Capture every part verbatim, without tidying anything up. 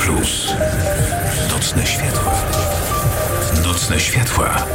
Plus. Nocne światła. Nocne światła.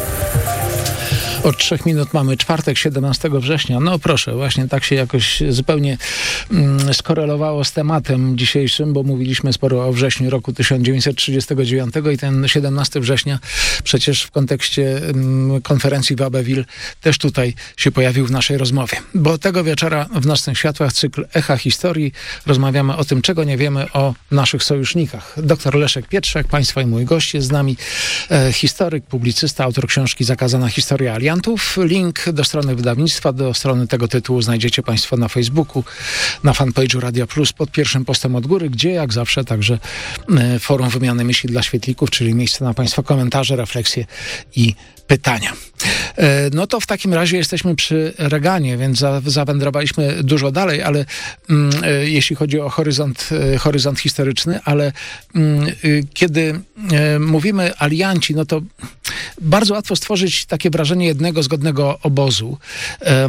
Od trzech minut mamy czwartek, siedemnastego września. No proszę, właśnie tak się jakoś zupełnie mm, skorelowało z tematem dzisiejszym, bo mówiliśmy sporo o wrześniu roku tysiąc dziewięćset trzydziestego dziewiątego i ten siedemnastego września przecież w kontekście mm, konferencji w Abbeville też tutaj się pojawił w naszej rozmowie. Bo tego wieczora w Nocnych Światłach cykl Echa Historii rozmawiamy o tym, czego nie wiemy o naszych sojusznikach. Doktor Leszek Pietrzak, państwa i mój gość jest z nami, e, historyk, publicysta, autor książki Zakazana Historia Aliantów. Link do strony wydawnictwa, do strony tego tytułu znajdziecie państwo na Facebooku, na fanpage'u Radia Plus pod pierwszym postem od góry, gdzie jak zawsze także e, forum wymiany myśli dla świetlików, czyli miejsce na państwa komentarze, refleksje i pytania. E, no to w takim razie jesteśmy przy Reganie, więc za, zawędrowaliśmy dużo dalej, ale mm, e, jeśli chodzi o horyzont, e, horyzont historyczny, ale mm, e, kiedy e, mówimy alianci, no to bardzo łatwo stworzyć takie wrażenie jednego zgodnego obozu. E,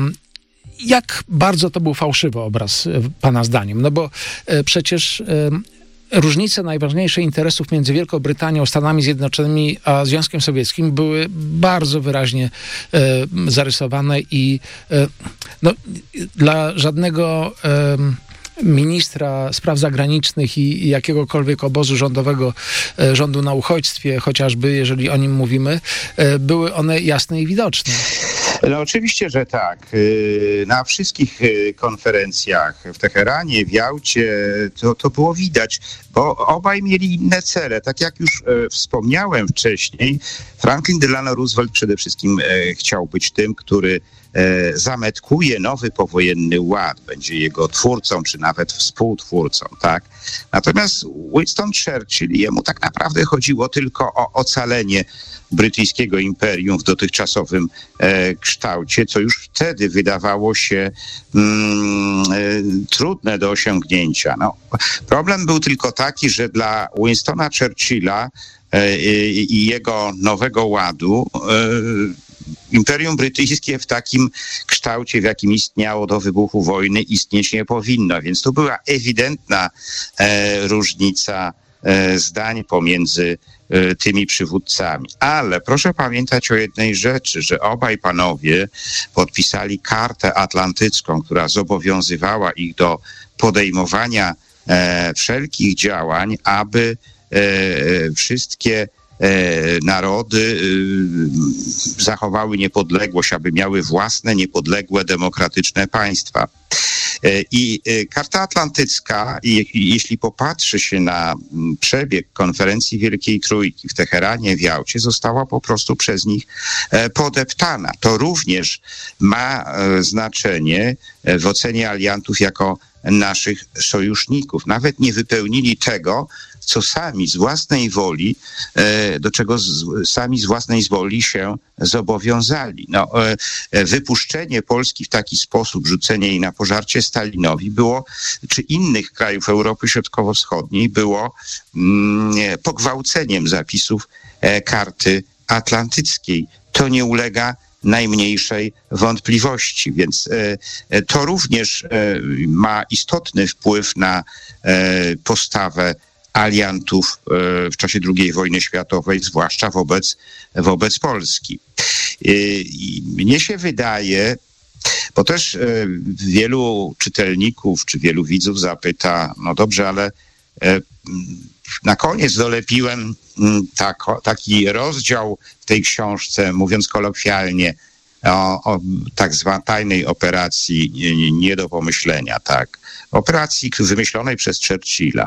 jak bardzo to był fałszywy obraz, e, pana zdaniem? No bo e, przecież e, różnice najważniejsze interesów między Wielką Brytanią, Stanami Zjednoczonymi a Związkiem Sowieckim były bardzo wyraźnie e, zarysowane i e, no, dla żadnego e, ministra spraw zagranicznych i, i jakiegokolwiek obozu rządowego, e, rządu na uchodźstwie, chociażby, jeżeli o nim mówimy, e, były one jasne i widoczne. No oczywiście, że tak. Na wszystkich konferencjach w Teheranie, w Jałcie to, to było widać, bo obaj mieli inne cele. Tak jak już wspomniałem wcześniej, Franklin Delano Roosevelt przede wszystkim chciał być tym, który zametkuje nowy powojenny ład, będzie jego twórcą, czy nawet współtwórcą, tak? Natomiast Winston Churchill, jemu tak naprawdę chodziło tylko o ocalenie brytyjskiego imperium w dotychczasowym e, kształcie, co już wtedy wydawało się mm, e, trudne do osiągnięcia. No, problem był tylko taki, że dla Winstona Churchilla e, i jego nowego ładu e, Imperium Brytyjskie w takim kształcie, w jakim istniało do wybuchu wojny, istnieć nie powinno. Więc tu była ewidentna e, różnica e, zdań pomiędzy e, tymi przywódcami. Ale proszę pamiętać o jednej rzeczy, że obaj panowie podpisali kartę atlantycką, która zobowiązywała ich do podejmowania e, wszelkich działań, aby e, wszystkie narody zachowały niepodległość, aby miały własne, niepodległe, demokratyczne państwa. I Karta Atlantycka, jeśli popatrzy się na przebieg konferencji Wielkiej Trójki w Teheranie, w Jałcie, została po prostu przez nich podeptana. To również ma znaczenie w ocenie aliantów jako naszych sojuszników. Nawet nie wypełnili tego, co sami z własnej woli, do czego z, sami z własnej woli się zobowiązali. No, wypuszczenie Polski w taki sposób, rzucenie jej na pożarcie Stalinowi było, czy innych krajów Europy Środkowo-Wschodniej było mm, pogwałceniem zapisów Karty Atlantyckiej. To nie ulega najmniejszej wątpliwości, więc e, to również e, ma istotny wpływ na e, postawę aliantów e, w czasie drugiej wojny światowej, zwłaszcza wobec, wobec Polski. E, i mnie się wydaje, bo też e, wielu czytelników czy wielu widzów zapyta, no dobrze, ale e, na koniec dolepiłem tak, taki rozdział w tej książce, mówiąc kolokwialnie, o, o tak zwanej tajnej operacji nie, nie do pomyślenia, tak. Operacji wymyślonej przez Churchilla.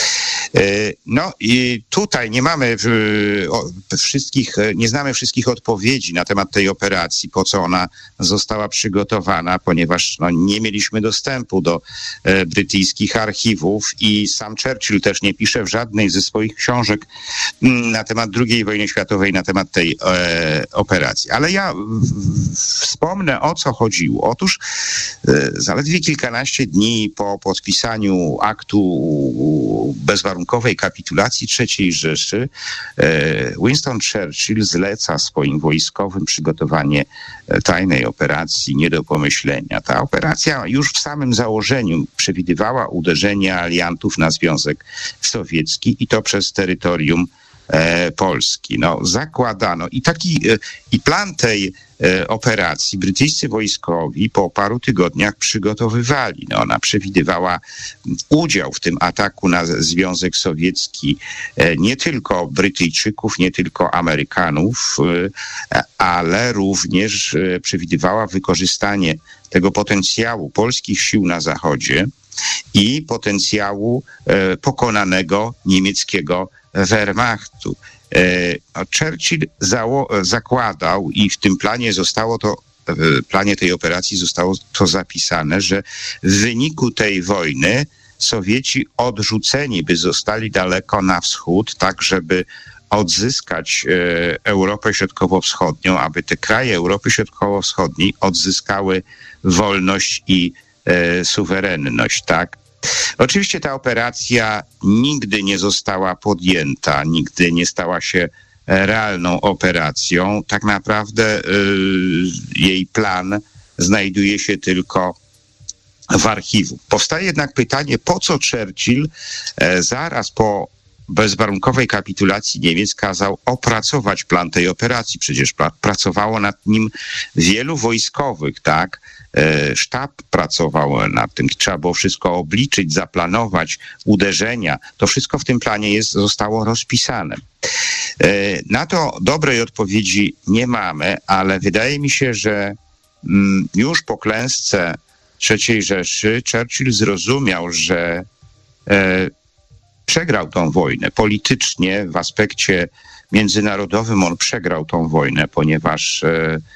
No i tutaj nie mamy wszystkich, nie znamy wszystkich odpowiedzi na temat tej operacji, po co ona została przygotowana, ponieważ no, nie mieliśmy dostępu do e, brytyjskich archiwów i sam Churchill też nie pisze w żadnej ze swoich książek m, na temat drugiej wojny światowej, na temat tej e, operacji. Ale ja w, wspomnę, o co chodziło. Otóż e, zaledwie kilkanaście dni po podpisaniu aktu bezwarunkowego bezwarunkowej kapitulacji trzeciej Rzeszy Winston Churchill zleca swoim wojskowym przygotowanie tajnej operacji nie do pomyślenia. Ta operacja już w samym założeniu przewidywała uderzenie aliantów na Związek Sowiecki i to przez terytorium Polski. No, zakładano i taki i plan tej operacji brytyjscy wojskowi po paru tygodniach przygotowywali. No, ona przewidywała udział w tym ataku na Związek Sowiecki nie tylko Brytyjczyków, nie tylko Amerykanów, ale również przewidywała wykorzystanie tego potencjału polskich sił na Zachodzie i potencjału pokonanego niemieckiego Wehrmachtu. Churchill zało- zakładał i w tym planie zostało to, w planie tej operacji zostało to zapisane, że w wyniku tej wojny Sowieci odrzuceni by zostali daleko na wschód, tak żeby odzyskać Europę Środkowo-Wschodnią, aby te kraje Europy Środkowo-Wschodniej odzyskały wolność i suwerenność, tak? Oczywiście ta operacja nigdy nie została podjęta, nigdy nie stała się realną operacją. Tak naprawdę y, jej plan znajduje się tylko w archiwum. Powstaje jednak pytanie, po co Churchill e, zaraz po bezwarunkowej kapitulacji Niemiec kazał opracować plan tej operacji. Przecież pra- pracowało nad nim wielu wojskowych, tak? Sztab pracował nad tym, trzeba było wszystko obliczyć, zaplanować, uderzenia. To wszystko w tym planie jest, zostało rozpisane. Na to dobrej odpowiedzi nie mamy, ale wydaje mi się, że już po klęsce trzeciej Rzeszy Churchill zrozumiał, że przegrał tą wojnę. Politycznie w aspekcie międzynarodowym on przegrał tą wojnę, ponieważ,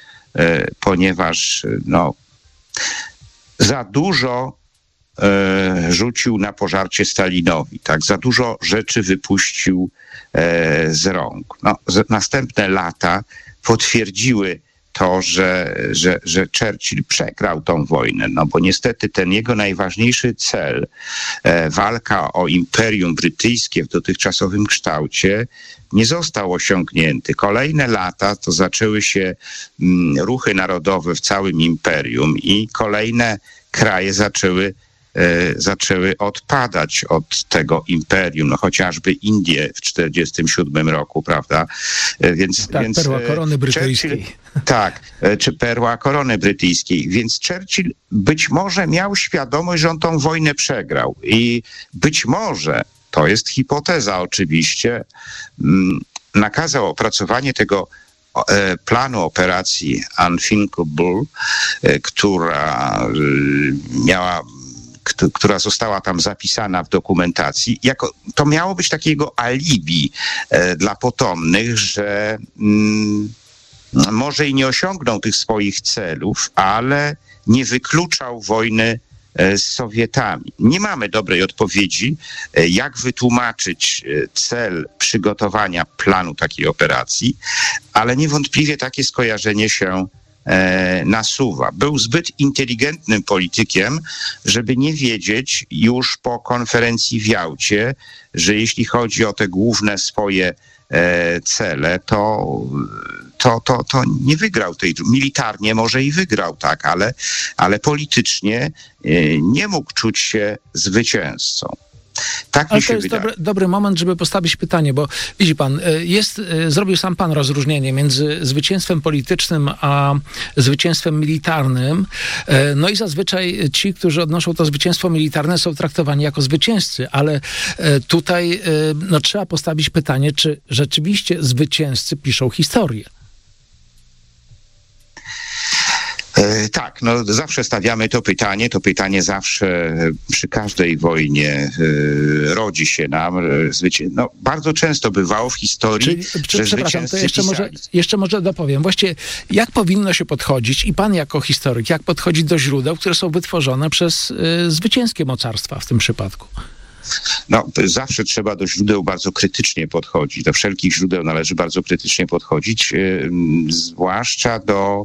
ponieważ no, za dużo e, rzucił na pożarcie Stalinowi, tak? Za dużo rzeczy wypuścił e, z rąk. No, z, następne lata potwierdziły to, że, że, że Churchill przegrał tą wojnę, no bo niestety ten jego najważniejszy cel, e, walka o Imperium Brytyjskie w dotychczasowym kształcie, nie został osiągnięty. Kolejne lata to zaczęły się mm, ruchy narodowe w całym imperium i kolejne kraje zaczęły zaczęły odpadać od tego imperium, no chociażby Indie w tysiąc dziewięćset czterdziestym siódmym roku, prawda? Więc, tak, więc perła korony brytyjskiej. Churchill, tak, czy perła korony brytyjskiej. Więc Churchill być może miał świadomość, że on tą wojnę przegrał i być może, to jest hipoteza oczywiście, nakazał opracowanie tego planu operacji Unthinkable, która miała która została tam zapisana w dokumentacji, jako, to miało być takiego alibi e, dla potomnych, że mm, może i nie osiągnął tych swoich celów, ale nie wykluczał wojny e, z Sowietami. Nie mamy dobrej odpowiedzi, e, jak wytłumaczyć e, cel przygotowania planu takiej operacji, ale niewątpliwie takie skojarzenie się nasuwa. Był zbyt inteligentnym politykiem, żeby nie wiedzieć już po konferencji w Jałcie, że jeśli chodzi o te główne swoje cele, to, to, to, to nie wygrał tej, militarnie może i wygrał, tak, ale, ale politycznie nie mógł czuć się zwycięzcą. Tak Ale mi się to jest wydaje. dobry, dobry moment, żeby postawić pytanie, bo widzi pan, jest, zrobił sam pan rozróżnienie między zwycięstwem politycznym a zwycięstwem militarnym. No i zazwyczaj ci, którzy odnoszą to zwycięstwo militarne, są traktowani jako zwycięzcy, ale tutaj no, trzeba postawić pytanie, czy rzeczywiście zwycięzcy piszą historię. Tak, no zawsze stawiamy to pytanie, to pytanie zawsze przy każdej wojnie y, rodzi się nam. Zwycię... No, bardzo często bywało w historii, Czyli, że czy, przepraszam, to jeszcze pisali. może, jeszcze może dopowiem. Właściwie jak powinno się podchodzić, i pan jako historyk, jak podchodzić do źródeł, które są wytworzone przez y, zwycięskie mocarstwa w tym przypadku? No, zawsze trzeba do źródeł bardzo krytycznie podchodzić. Do wszelkich źródeł należy bardzo krytycznie podchodzić, zwłaszcza do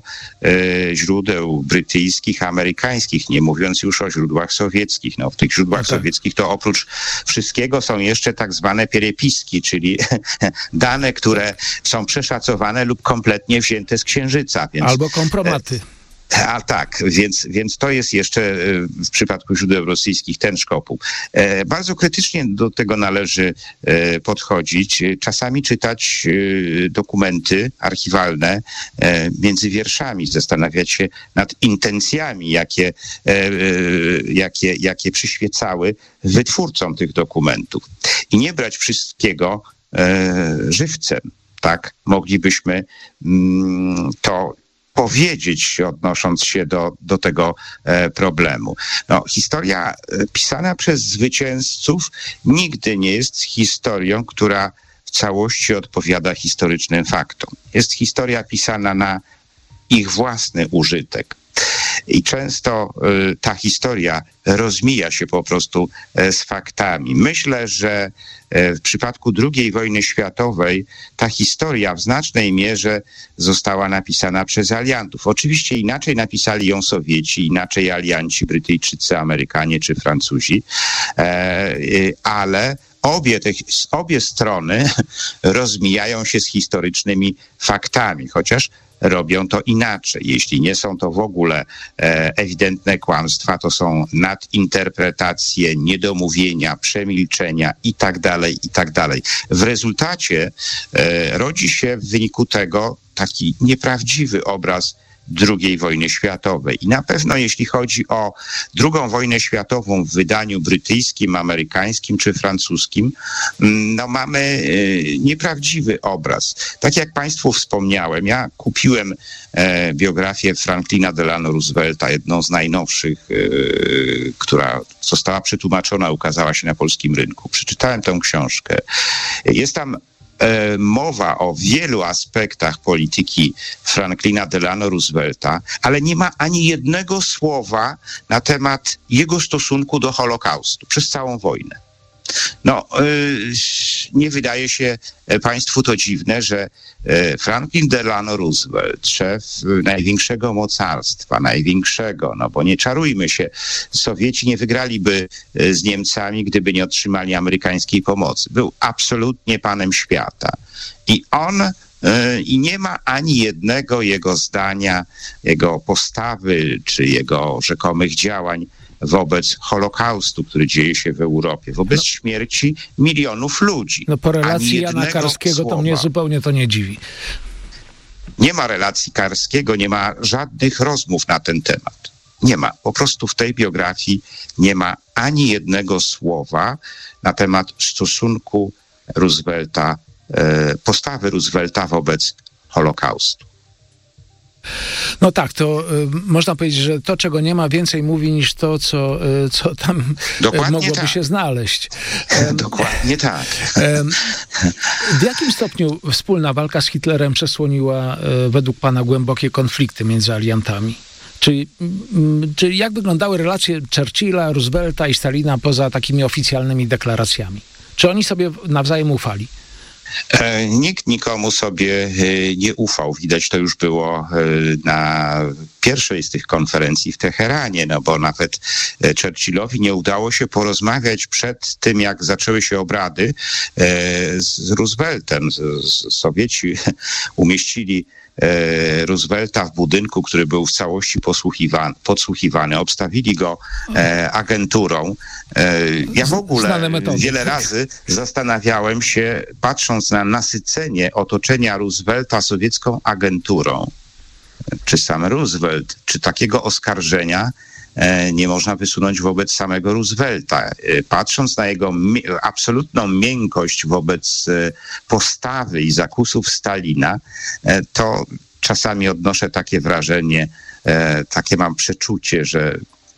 źródeł brytyjskich, amerykańskich, nie mówiąc już o źródłach sowieckich. No, w tych źródłach no tak. sowieckich to oprócz wszystkiego są jeszcze tak zwane pierepiski, czyli dane, które są przeszacowane lub kompletnie wzięte z księżyca. Więc, albo kompromaty. A tak, więc, więc to jest jeszcze w przypadku źródeł rosyjskich ten szkopuł. E, bardzo krytycznie do tego należy e, podchodzić. Czasami czytać e, dokumenty archiwalne e, między wierszami, zastanawiać się nad intencjami, jakie, e, jakie, jakie przyświecały wytwórcom tych dokumentów. I nie brać wszystkiego e, żywcem. Tak, moglibyśmy mm, to powiedzieć, odnosząc się do, do tego e, problemu. No, historia pisana przez zwycięzców nigdy nie jest historią, która w całości odpowiada historycznym faktom. Jest historia pisana na ich własny użytek. I często y, ta historia rozmija się po prostu y, z faktami. Myślę, że y, w przypadku drugiej wojny światowej ta historia w znacznej mierze została napisana przez aliantów. Oczywiście inaczej napisali ją Sowieci, inaczej alianci, Brytyjczycy, Amerykanie czy Francuzi, e, y, ale Obie, te, obie strony rozmijają się z historycznymi faktami, chociaż robią to inaczej. Jeśli nie są to w ogóle e, ewidentne kłamstwa, to są nadinterpretacje, niedomówienia, przemilczenia i tak dalej, i tak dalej. W rezultacie e, rodzi się w wyniku tego taki nieprawdziwy obraz drugiej wojny światowej. I na pewno jeśli chodzi o drugą wojnę światową w wydaniu brytyjskim, amerykańskim czy francuskim, no mamy nieprawdziwy obraz. Tak jak Państwu wspomniałem, ja kupiłem e, biografię Franklina Delano Roosevelta, jedną z najnowszych, e, która została przetłumaczona, ukazała się na polskim rynku. Przeczytałem tę książkę. Jest tam mowa o wielu aspektach polityki Franklina Delano Roosevelta, ale nie ma ani jednego słowa na temat jego stosunku do Holokaustu przez całą wojnę. No, nie wydaje się Państwu to dziwne, że Franklin Delano Roosevelt, szef największego mocarstwa, największego, no bo nie czarujmy się, Sowieci nie wygraliby z Niemcami, gdyby nie otrzymali amerykańskiej pomocy. Był absolutnie panem świata. I on i nie ma ani jednego jego zdania, jego postawy czy jego rzekomych działań wobec Holokaustu, który dzieje się w Europie, wobec no. śmierci milionów ludzi. No po relacji Jana Karskiego słowa. To mnie zupełnie to nie dziwi. Nie ma relacji Karskiego, nie ma żadnych rozmów na ten temat. Nie ma. Po prostu w tej biografii nie ma ani jednego słowa na temat stosunku Roosevelta, postawy Roosevelta wobec Holokaustu. No tak, to y, można powiedzieć, że to, czego nie ma, więcej mówi niż to, co, y, co tam Dokładnie mogłoby tak. się znaleźć. Um, Dokładnie tak. Um, w jakim stopniu wspólna walka z Hitlerem przesłoniła y, według pana głębokie konflikty między aliantami? Czy, czy jak wyglądały relacje Churchilla, Roosevelta i Stalina poza takimi oficjalnymi deklaracjami? Czy oni sobie nawzajem ufali? Nikt nikomu sobie nie ufał. Widać to już było na pierwszej z tych konferencji w Teheranie, no bo nawet Churchillowi nie udało się porozmawiać przed tym, jak zaczęły się obrady z Rooseveltem. Sowieci umieścili Roosevelta w budynku, który był w całości posłuchiwany, podsłuchiwany. Obstawili go e, agenturą. E, ja w ogóle wiele razy zastanawiałem się, patrząc na nasycenie otoczenia Roosevelta sowiecką agenturą, czy sam Roosevelt, czy takiego oskarżenia nie można wysunąć wobec samego Roosevelta. Patrząc na jego absolutną miękkość wobec postawy i zakusów Stalina, to czasami odnoszę takie wrażenie, takie mam przeczucie, że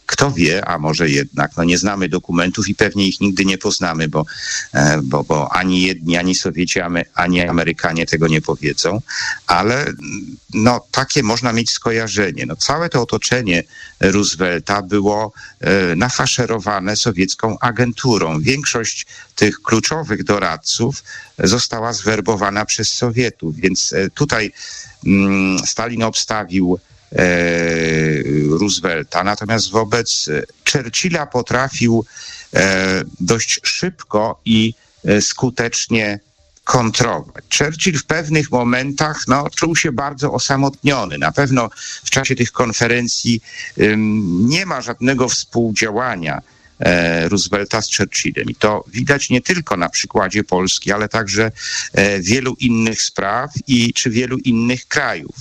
Kto wie, a może jednak, no nie znamy dokumentów i pewnie ich nigdy nie poznamy, bo, bo, bo ani jedni, ani Sowieci, ani Amerykanie tego nie powiedzą, ale no takie można mieć skojarzenie. No całe to otoczenie Roosevelta było e, nafaszerowane sowiecką agenturą. Większość tych kluczowych doradców została zwerbowana przez Sowietów, więc e, tutaj mm, Stalin obstawił Roosevelta, natomiast wobec Churchilla potrafił dość szybko i skutecznie kontrować. Churchill w pewnych momentach no, czuł się bardzo osamotniony. Na pewno w czasie tych konferencji nie ma żadnego współdziałania Roosevelta z Churchillem. I to widać nie tylko na przykładzie Polski, ale także wielu innych spraw i czy wielu innych krajów.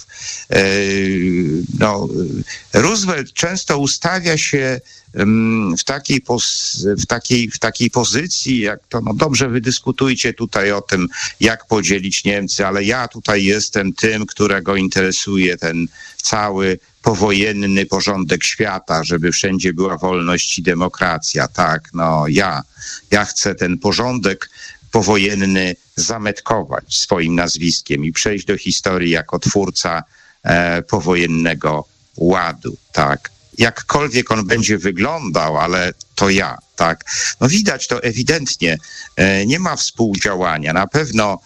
No, Roosevelt często ustawia się w takiej, w takiej, w takiej pozycji, jak to, no dobrze, wy dyskutujcie tutaj o tym, jak podzielić Niemcy, ale ja tutaj jestem tym, którego interesuje ten cały powojenny porządek świata, żeby wszędzie była wolność i demokracja. Tak, no ja, ja chcę ten porządek powojenny zametkować swoim nazwiskiem i przejść do historii jako twórca e, powojennego ładu, tak. Jakkolwiek on będzie wyglądał, ale to ja, tak. No widać to ewidentnie, e, nie ma współdziałania. Na pewno,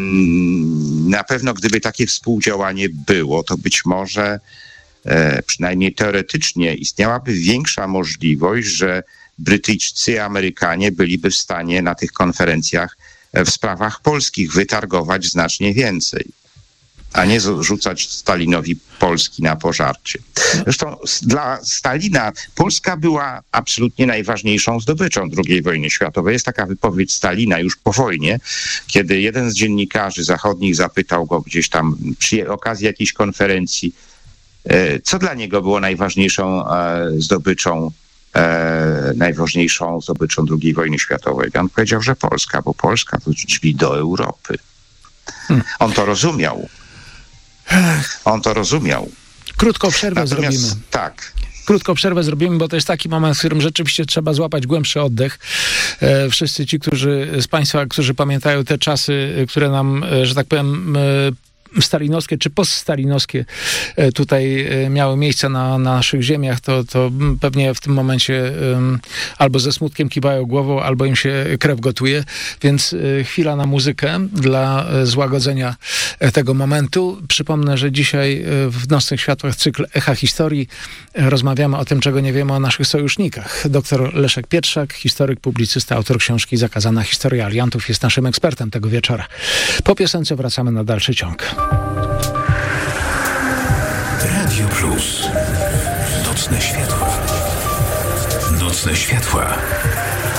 mm, na pewno gdyby takie współdziałanie było, to być może e, przynajmniej teoretycznie istniałaby większa możliwość, że Brytyjczycy i Amerykanie byliby w stanie na tych konferencjach w sprawach polskich wytargować znacznie więcej, a nie rzucać Stalinowi Polski na pożarcie. Zresztą dla Stalina Polska była absolutnie najważniejszą zdobyczą drugiej wojny światowej. Jest taka wypowiedź Stalina już po wojnie, kiedy jeden z dziennikarzy zachodnich zapytał go gdzieś tam przy okazji jakiejś konferencji, co dla niego było najważniejszą zdobyczą, najważniejszą zdobyczą drugiej wojny światowej. I on powiedział, że Polska, bo Polska to drzwi do Europy. Hmm. On to rozumiał. On to rozumiał. Krótką przerwę Natomiast, zrobimy. Tak. Krótką przerwę zrobimy, bo to jest taki moment, w którym rzeczywiście trzeba złapać głębszy oddech. E, wszyscy ci, którzy z Państwa, którzy pamiętają te czasy, które nam, że tak powiem, e, stalinowskie czy poststalinowskie tutaj miały miejsce na, na naszych ziemiach, to, to pewnie w tym momencie um, albo ze smutkiem kiwają głową, albo im się krew gotuje. Więc y, chwila na muzykę dla y, złagodzenia tego momentu. Przypomnę, że dzisiaj y, w Nocnych Światłach cykl Echa Historii y, rozmawiamy o tym, czego nie wiemy o naszych sojusznikach. Doktor Leszek Pietrzak, historyk, publicysta, autor książki Zakazana Historia Aliantów, jest naszym ekspertem tego wieczora. Po piosence wracamy na dalszy ciąg. Radio Plus. Nocne światła. Nocne światła.